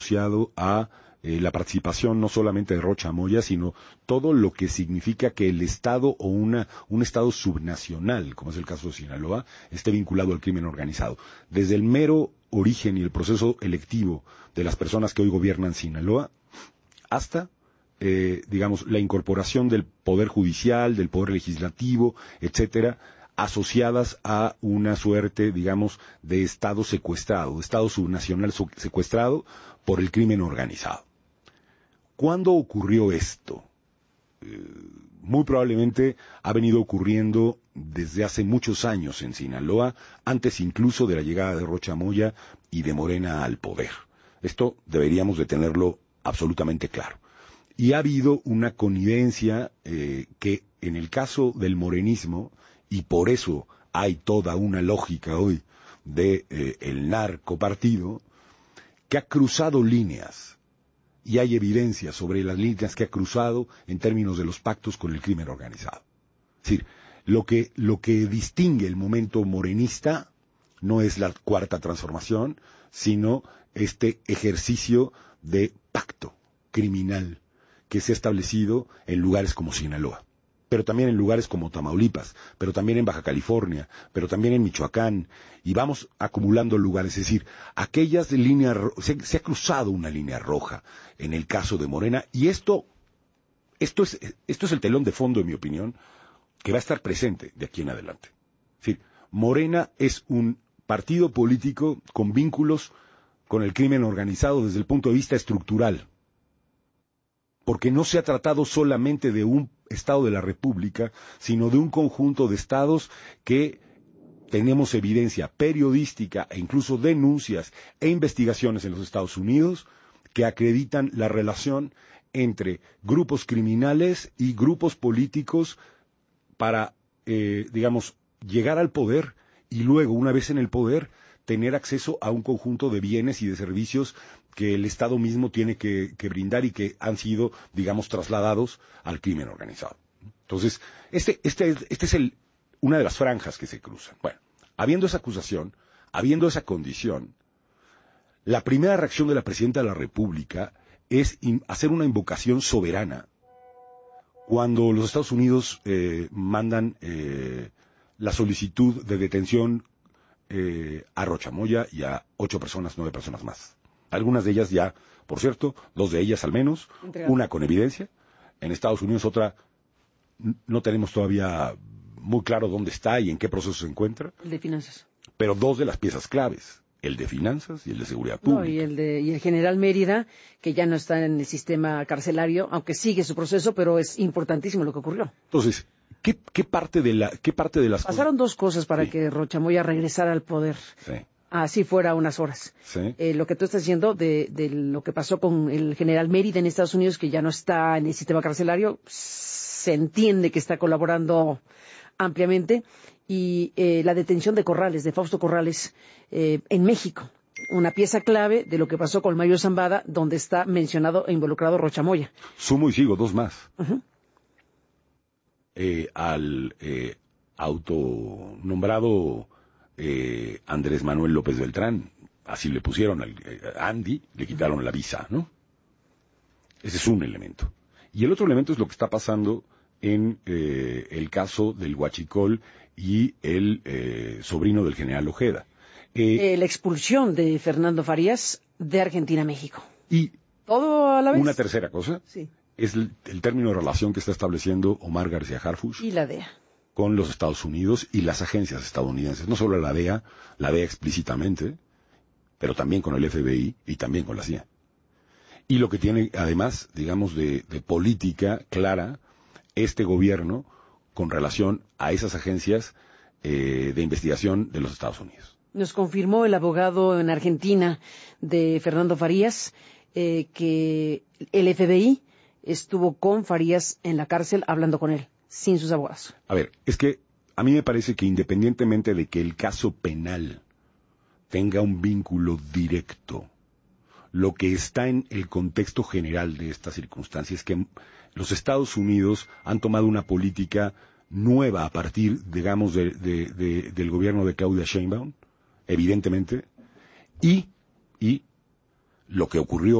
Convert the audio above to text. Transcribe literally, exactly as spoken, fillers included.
asociado a eh, la participación no solamente de Rocha Moya, sino todo lo que significa que el Estado o una, un Estado subnacional, como es el caso de Sinaloa, esté vinculado al crimen organizado. Desde el mero origen y el proceso electivo de las personas que hoy gobiernan Sinaloa, hasta, eh, digamos, la incorporación del Poder Judicial, del Poder Legislativo, etcétera, asociadas a una suerte, digamos, de Estado secuestrado, de Estado subnacional secuestrado por el crimen organizado. ¿Cuándo ocurrió esto? Eh, muy probablemente ha venido ocurriendo desde hace muchos años en Sinaloa, antes incluso de la llegada de Rocha Moya y de Morena al poder. Esto deberíamos de tenerlo absolutamente claro. Y ha habido una connivencia eh, que en el caso del morenismo, y por eso hay toda una lógica hoy de eh, el narcopartido, que ha cruzado líneas, y hay evidencia sobre las líneas que ha cruzado en términos de los pactos con el crimen organizado. Es decir, lo que, lo que distingue el momento morenista no es la cuarta transformación, sino este ejercicio de pacto criminal que se ha establecido en lugares como Sinaloa, pero también en lugares como Tamaulipas, pero también en Baja California, pero también en Michoacán, y vamos acumulando lugares. Es decir, aquellas líneas, se, se ha cruzado una línea roja en el caso de Morena, y esto, esto es, esto es el telón de fondo, en mi opinión, que va a estar presente de aquí en adelante. Es decir, Morena es un partido político con vínculos con el crimen organizado desde el punto de vista estructural, porque no se ha tratado solamente de un Estado de la República, sino de un conjunto de estados que tenemos evidencia periodística e incluso denuncias e investigaciones en los Estados Unidos que acreditan la relación entre grupos criminales y grupos políticos para, eh, digamos, llegar al poder y luego, una vez en el poder, tener acceso a un conjunto de bienes y de servicios que el Estado mismo tiene que, que brindar y que han sido, digamos, trasladados al crimen organizado. Entonces, este, este, este es el, una de las franjas que se cruzan. Bueno, habiendo esa acusación, habiendo esa condición, la primera reacción de la Presidenta de la República es in, hacer una invocación soberana cuando los Estados Unidos eh, mandan eh, la solicitud de detención eh, a Rocha Moya y a ocho personas, nueve personas más. Algunas de ellas ya, por cierto, dos de ellas al menos, Entregado. Una con evidencia. En Estados Unidos otra no tenemos todavía muy claro dónde está y en qué proceso se encuentra. El de finanzas. Pero dos de las piezas claves, el de finanzas y el de seguridad pública. No, y el de y el general Mérida, que ya no está en el sistema carcelario, aunque sigue su proceso, pero es importantísimo lo que ocurrió. Entonces, ¿qué, qué parte de la qué parte de las Pasaron dos cosas para sí. que Rocha Moya regresara al poder. Sí. Así fuera unas horas. Sí. Eh, lo que tú estás diciendo de, de lo que pasó con el general Mérida en Estados Unidos, que ya no está en el sistema carcelario, se entiende que está colaborando ampliamente, y eh, la detención de Corrales, de Fausto Corrales, eh, en México. Una pieza clave de lo que pasó con Mario Zambada, donde está mencionado e involucrado Rocha Moya. Sumo y sigo, dos más. Uh-huh. Eh, al eh, autonombrado eh, Andrés Manuel López Beltrán, así le pusieron al, eh, a Andy, le quitaron uh-huh. la visa, ¿no? Ese es un elemento. Y el otro elemento es lo que está pasando en eh, el caso del Huachicol y el eh, sobrino del general Ojeda. Eh, eh, la expulsión de Fernando Farías de Argentina a México. Y todo a la vez. Una tercera cosa sí. es el, el término de relación que está estableciendo Omar García Harfuch y la D E A con los Estados Unidos y las agencias estadounidenses. No solo la D E A, la D E A explícitamente, pero también con el F B I y también con la C I A. Y lo que tiene, además, digamos, de, de política clara, este gobierno con relación a esas agencias eh, de investigación de los Estados Unidos. Nos confirmó el abogado en Argentina de Fernando Farías eh, que el F B I estuvo con Farías en la cárcel hablando con él, sin sus abogados. A ver, es que a mí me parece que independientemente de que el caso penal tenga un vínculo directo, lo que está en el contexto general de esta circunstancia es que los Estados Unidos han tomado una política nueva a partir, digamos, de, de, de, del gobierno de Claudia Sheinbaum, evidentemente, y, y lo que ocurrió